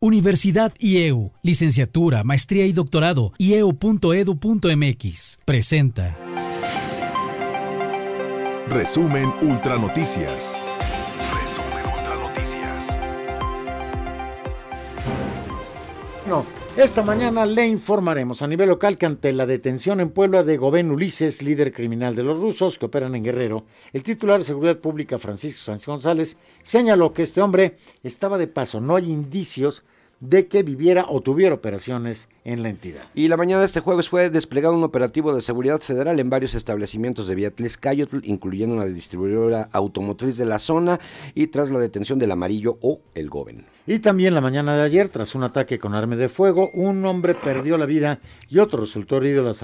Universidad IEU, licenciatura, maestría y doctorado, ieu.edu.mx, presenta. Resumen Ultra Noticias. Esta mañana le informaremos a nivel local que ante la detención en Puebla de Gobén Ulises, líder criminal de los rusos que operan en Guerrero, el titular de Seguridad Pública, Francisco Sánchez González, señaló que este hombre estaba de paso. No hay indicios de que viviera o tuviera operaciones en la entidad. Y la mañana de este jueves fue desplegado un operativo de seguridad vfederal en varios establecimientos de Viatlescayotl, incluyendo una distribuidora automotriz de la zona, y tras la detención del Amarillo o el Goben. Y también la mañana de ayer, tras un ataque con arma de fuego, un hombre perdió la vida y otro resultó herido a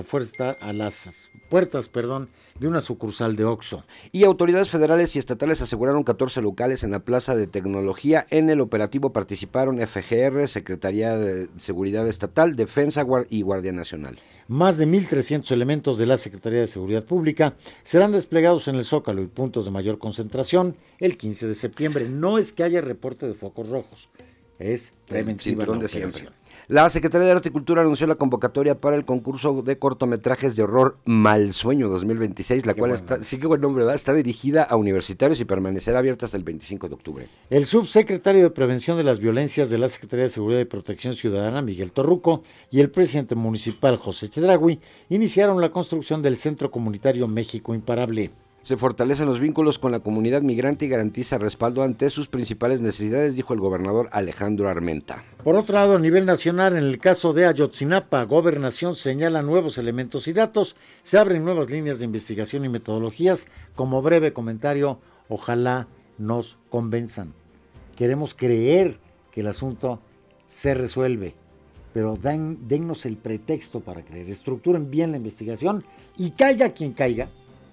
las puertas de una sucursal de Oxxo. Y autoridades federales y estatales aseguraron 14 locales en la Plaza de Tecnología. En el operativo participaron FGR, Secretaría de Seguridad Estatal, Defensa y Guardia Nacional. Más de 1,300 elementos de la Secretaría de Seguridad Pública serán desplegados en el Zócalo y puntos de mayor concentración el 15 de septiembre. No es que haya reporte de focos rojos, es preventiva la operación. La Secretaría de Arte y Cultura anunció la convocatoria para el concurso de cortometrajes de horror Mal Sueño 2026, la cual qué buen nombre, ¿verdad? Está dirigida a universitarios y permanecerá abierta hasta el 25 de octubre. El subsecretario de Prevención de las Violencias de la Secretaría de Seguridad y Protección Ciudadana, Miguel Torruco, y el presidente municipal, José Chedraui, iniciaron la construcción del Centro Comunitario México Imparable. Se fortalecen los vínculos con la comunidad migrante y garantiza respaldo ante sus principales necesidades, dijo el gobernador Alejandro Armenta. Por otro lado, a nivel nacional, en el caso de Ayotzinapa, Gobernación señala nuevos elementos y datos, se abren nuevas líneas de investigación y metodologías. Como breve comentario, ojalá nos convenzan. Queremos creer que el asunto se resuelve, pero dennos el pretexto para creer. Estructuren bien la investigación y caiga quien caiga.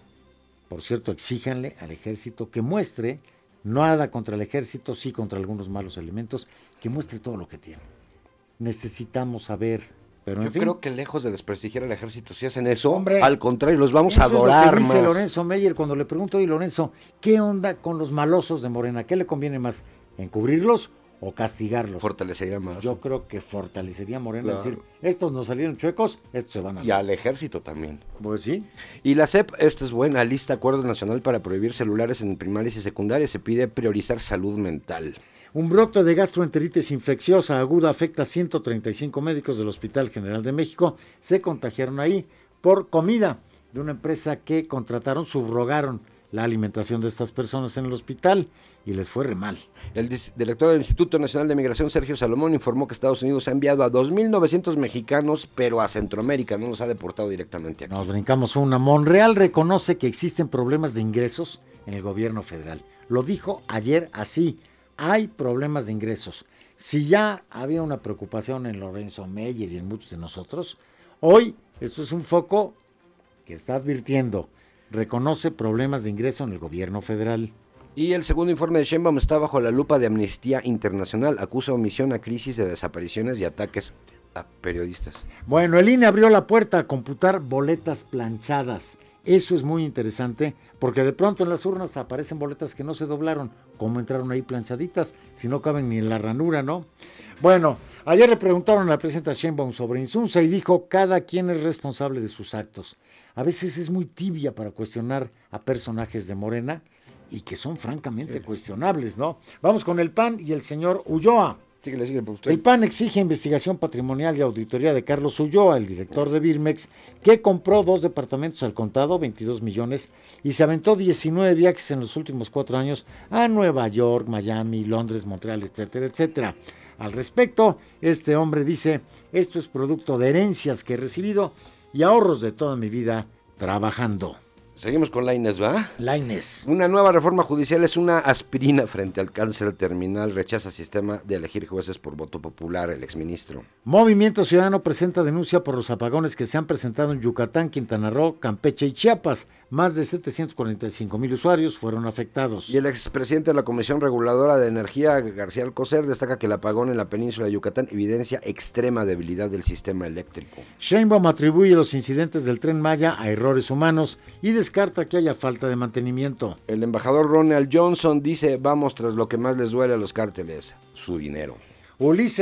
Por cierto, exíjanle al ejército que muestre, nada contra el ejército, sí contra algunos malos elementos, que muestre todo lo que tiene. Necesitamos saber, pero en fin. Yo creo que lejos de desprestigiar al ejército, si hacen eso, hombre, al contrario, los vamos a adorar es lo que dice más. Lorenzo Meyer cuando le pregunto, oye Lorenzo, ¿qué onda con los malosos de Morena? ¿Qué le conviene más, encubrirlos o castigarlos? Fortalecería más. Yo creo que fortalecería a Morena, claro. Decir, estos nos salieron chuecos, estos se van a... Y al ejército también. Pues sí. Y la SEP, esta es buena, lista Acuerdo Nacional para prohibir celulares en primarias y secundarias, se pide priorizar salud mental. Un brote de gastroenteritis infecciosa aguda afecta a 135 médicos del Hospital General de México. Se contagiaron ahí por comida de una empresa que contrataron, subrogaron la alimentación de estas personas en el hospital y les fue re mal. El director del Instituto Nacional de Migración, Sergio Salomón, informó que Estados Unidos ha enviado a 2,900 mexicanos, pero a Centroamérica, no los ha deportado directamente aquí. Nos brincamos una. Monreal reconoce que existen problemas de ingresos en el gobierno federal. Lo dijo ayer así, hay problemas de ingresos. Si ya había una preocupación en Lorenzo Meyer y en muchos de nosotros, hoy esto es un foco que está advirtiendo. Reconoce problemas de ingreso en el gobierno federal. Y el segundo informe de Sheinbaum está bajo la lupa de Amnistía Internacional. Acusa omisión a crisis de desapariciones y ataques a periodistas. Bueno, el INE abrió la puerta a computar boletas planchadas. Eso es muy interesante porque de pronto en las urnas aparecen boletas que no se doblaron. ¿Cómo entraron ahí planchaditas? Si no caben ni en la ranura, ¿no? Bueno, ayer le preguntaron a la presidenta Sheinbaum sobre Insunza y dijo, cada quien es responsable de sus actos. A veces es muy tibia para cuestionar a personajes de Morena y que son francamente cuestionables, ¿no? Vamos con el PAN y el señor Ulloa. Síguele, por usted. El PAN exige investigación patrimonial y auditoría de Carlos Ulloa, el director de Birmex, que compró 2 departamentos al contado, 22 millones, y se aventó 19 viajes en los últimos 4 años a Nueva York, Miami, Londres, Montreal, etcétera, etcétera. Al respecto, este hombre dice, esto es producto de herencias que he recibido y ahorros de toda mi vida trabajando. Seguimos con Lainez, ¿va? Lainez. Una nueva reforma judicial es una aspirina frente al cáncer terminal. Rechaza sistema de elegir jueces por voto popular, el exministro. Movimiento Ciudadano presenta denuncia por los apagones que se han presentado en Yucatán, Quintana Roo, Campeche y Chiapas. Más de 745,000 usuarios fueron afectados. Y el expresidente de la Comisión Reguladora de Energía, García Alcocer, destaca que el apagón en la península de Yucatán evidencia extrema debilidad del sistema eléctrico. Sheinbaum atribuye los incidentes del Tren Maya a errores humanos y descarta que haya falta de mantenimiento. El embajador Ronald Johnson dice, vamos tras lo que más les duele a los cárteles, su dinero. Ulises